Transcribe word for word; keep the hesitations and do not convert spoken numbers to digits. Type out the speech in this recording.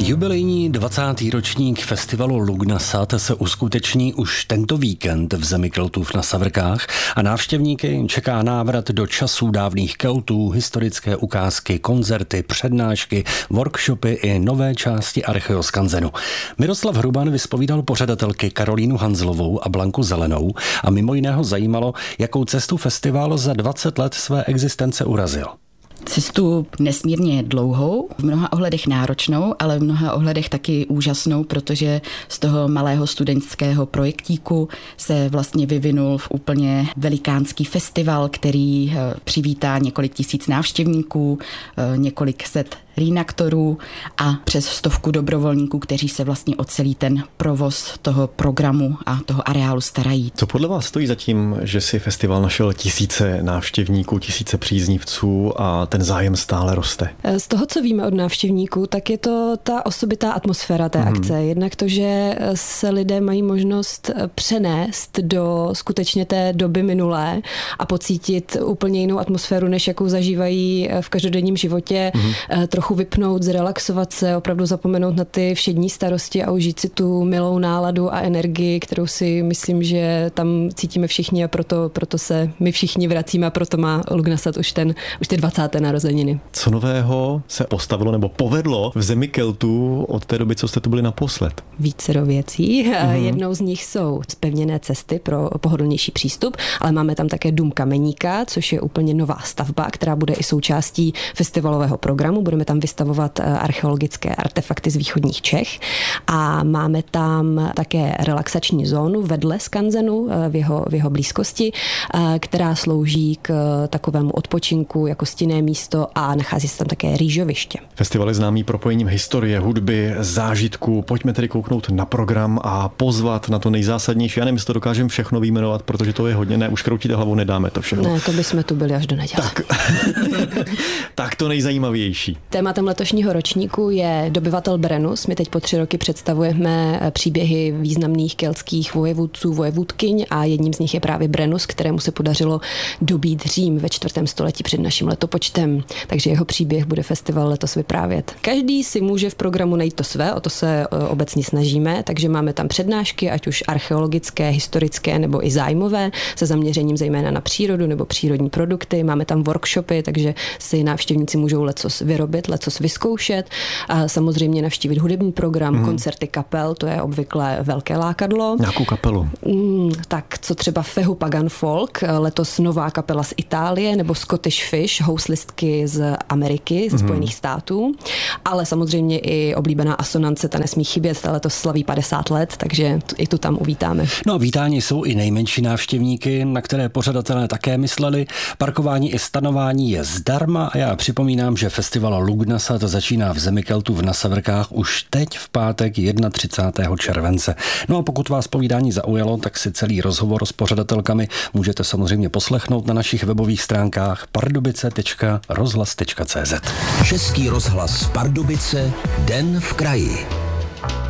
Jubilejní dvacátý ročník festivalu Lugnasad se uskuteční už tento víkend v zemi Keltův na Savrkách a návštěvníky čeká návrat do časů dávných Keltů, historické ukázky, koncerty, přednášky, workshopy i nové části archeoskanzenu. Miroslav Hruban vyspovídal pořadatelky Karolínu Hanzlovou a Blanku Zelenou a mimo jiného zajímalo, jakou cestu festival za dvacet let své existence urazil. Cestu nesmírně dlouhou, v mnoha ohledech náročnou, ale v mnoha ohledech taky úžasnou, protože z toho malého studentského projektíku se vlastně vyvinul v úplně velikánský festival, který přivítá několik tisíc návštěvníků, několik set reenaktorů a přes stovku dobrovolníků, kteří se vlastně o celý ten provoz toho programu a toho areálu starají. Co podle vás stojí za tím, že si festival našel tisíce návštěvníků, tisíce příznivců a ten zájem stále roste? Z toho, co víme od návštěvníků, tak je to ta osobitá atmosféra té hmm. akce. Jednak to, že se lidé mají možnost přenést do skutečně té doby minulé a pocítit úplně jinou atmosféru, než jakou zažívají v každodenním životě. Hmm. Trochu vypnout, zrelaxovat se, opravdu zapomenout na ty všední starosti a užít si tu milou náladu a energii, kterou si myslím, že tam cítíme všichni a proto, proto se my všichni vracíme a proto má Lugnasad už, ten, už ty dvacáté narozeniny. Co nového se postavilo nebo povedlo v zemi Keltů od té doby, co jste tu byli naposled? Vícero věcí. Mm-hmm. Jednou z nich jsou zpevněné cesty pro pohodlnější přístup, ale máme tam také Dům Kameníka, což je úplně nová stavba, která bude i součástí festivalového programu. Budeme tam vystavovat archeologické artefakty z východních Čech a máme tam také relaxační zónu vedle skanzenu v jeho, v jeho blízkosti, která slouží k takovému odpočinku jako stinné místo a nachází se tam také rýžoviště. Festival je známý propojením historie, hudby, zážitků. Pojďme tedy kouknout na program a pozvat na to nejzásadnější. Já nevím, jestli to dokážeme všechno vyjmenovat, protože to je hodně. Ne, už kroutíte hlavou, nedáme to všechno. Ne, to bychom tu byli až do neděle. Tak, tak to nejzajímavější. Tématem letošního ročníku je dobyvatel Brennus. My teď po tři roky představujeme příběhy významných keltských vojevůdců, vojevůdkyň a jedním z nich je právě Brennus, kterému se podařilo dobít Řím ve čtvrtém století před naším letopočtem. Takže jeho příběh bude festival letos vyprávět. Každý si může v programu najít to své, o to se obecně snažíme, takže máme tam přednášky, ať už archeologické, historické nebo i zájmové, se zaměřením zejména na přírodu nebo přírodní produkty. Máme tam workshopy, takže si návštěvníci můžou lecos vyrobit, lecos vyzkoušet a samozřejmě navštívit hudební program, hmm. koncerty kapel, to je obvykle velké lákadlo. Nějakou kapelu? Mm, tak co třeba Fehu Pagan Folk, letos nová kapela z Itálie, nebo Scottish Fish, houslistky z Ameriky, ze Spojených hmm. států, ale samozřejmě i oblíbená Asonance, ta nesmí chybět, ta letos slaví padesát let, takže i tu tam uvítáme. No a vítání jsou i nejmenší návštěvníky, na které pořadatelé také mysleli. Parkování i stanování je zdarma a já připomínám, že festival Lugnasad začíná v zemi Keltů na Savrkách už teď v pátek třicátého prvního července. No a pokud vás povídání zaujalo, tak si celý rozhovor s pořadatelkami můžete samozřejmě poslechnout na našich webových stránkách pardubice tečka rozhlas tečka cé zet. Český rozhlas Pardubice, den v kraji.